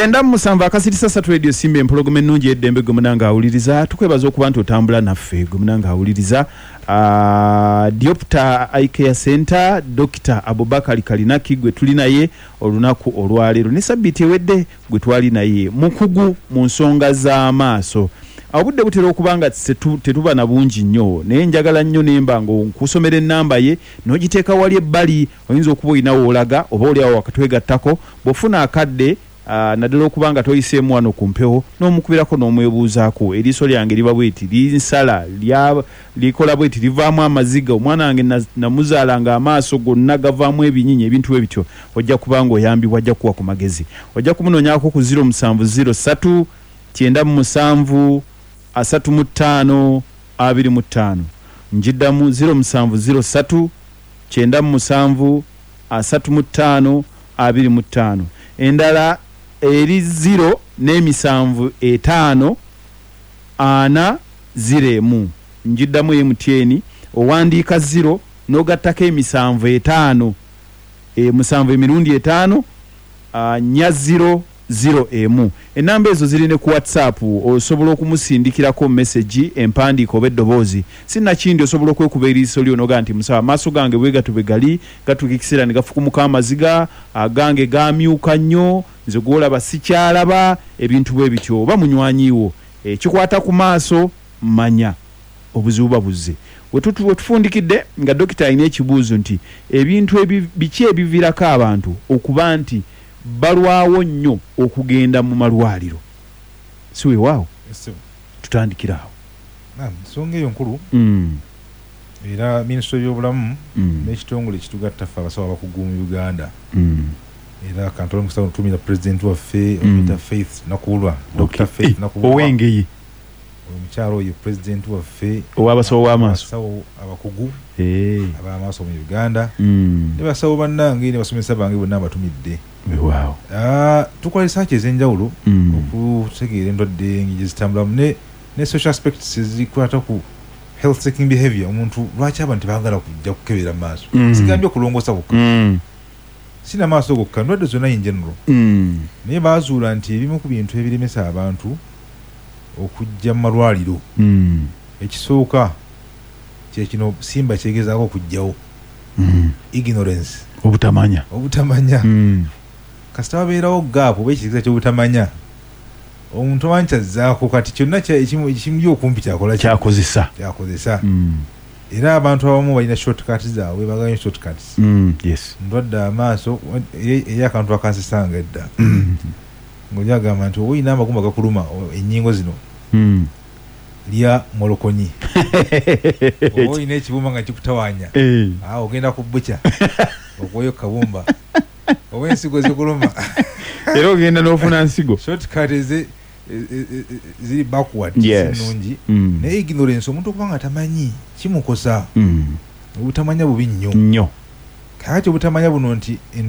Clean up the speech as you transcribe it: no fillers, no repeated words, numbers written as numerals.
Kyenda musanva akasitisa satu radio simbe empologome ennungi eddembe gwe munanga awuliriza tukwebaza okuba nti otambula naffe gwe munanga awuliriza Diopta Eye Care Center Dr. Abubakar Kalinaki gwe tuli naye olunaku olwaleero ne sabbiiti ewedde gwe twali naye mukugu mu nsonga z'amaaso obudde butera okubanga tetuba na bungi nnyo naye njagala nnyo nemba nkusomera ennamba ye n'ogiteeka wali ebbali oyinza okuba olinawo olaga oba oliawo wakatwegattako bw'ofuna akadde naddala okubanga toyiseemu wano ku mpewo n'omukubirako n'omwebuuzaako eriiso lyange liba bweti linsala likola bweti livaamu amaziga omwana wange namuzaala nga amaaso gonna gavaamu ebinyinyi ebintu ebityo ojja kubanga oyambibwa ajja kuwa ku magezi ojja kumunoonyaako ku 0703 97 35 25 njiddamu 0703 97 35 25 endala eri 0 n'emisanvu 5 ana 0 njiddamu MTN owandiika 0 n'ogattako emisanvu 5 musanvu emirundi 5 nya 0 enamba ezo zirine ku WhatsApp osobola okumusindikirako message empandiiko oba eddoboozi sinnakindi osobola okwekuba eriiso lyo noga nti musaba amaaso gange bwe gatube gali gatukikisira ne gafukumuka amaziga agange gamyuka nnyo nze gwolaba sikyalaba ebintu bwe bityo oba munywanyiwo kikwata ku maaso manya obuzibu babuze wetufundikidde nga dokita alina ekibuuzo nti ebintu biki ebiviirako abantu okuba nti balwawo nnyo okugenda mu malwaliro siwe waawo tutandikirawo nsonga eyo nkulu era minisitule y'obulamu n'ekitongole ekitugatta ffe abasawo abakugu mu Uganda era kantola omusawo tumira president waffe omuyita Faith Nakulwa Dr. Faith Nakulwa owengeye omukyalo oyo president waffe ow'abasawo w'amaaso abasawo abakugu ab'amaaso mu Uganda ne basawo bannange ne basomesa bange bonna abatumidde wow tukola research ez'enjawulo okutegeera endwadde engeri zitambulamu ne social aspects ezikwata ku health seeking behavior omuntu lwaki abantu baagala kujja kukebera maaso sigambye okulongoosa kokka sina maaso gokka endwadde zonna in general naye baazuula nti ebimu ku bintu ebiremesa abantu okujja mu malwaliro ekisooka kyekino simba kyegezaako okujjawo ignorance obutamanya kasita wabeerawo gaapu oba ekitegeeza ky'obutamanya omuntu wankyazaako kati kyonna ekimuli okumpi kyakozesa era abantu abamu balina shortcuts zaabwe baganya shortcuts ndwadde amaaso eri akantu akansesanga edda ng'ojja agamba nti oba olina amagumba gakuluma ennyingo zino lya molokonyi oba olina ekibumba nga kikutawaanya ogenda ku bbuca okwoyo kabumba oba ensigo zikuluma era ogenda n'ofuna nsigo shortcut ziri backward nnungi naye ignorance omuntu okuba nga tamanyi kimukosa obutamanya bubi nnyo kati obutamanya buno nti